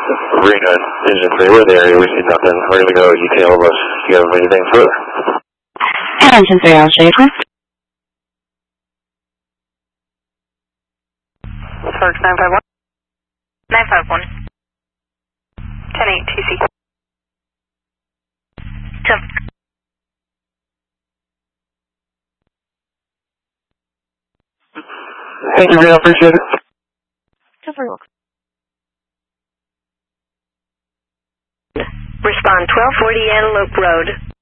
Reno Engine 3, we're in the area, we see nothing. We're going to go detail of us. Do you have anything further? Engine 3, I'll shake her. Sarge 951. 951. 10-8 TC. Jump. Thank you, Reno, appreciate it. Just very welcome. Respond 1240 Antelope Road.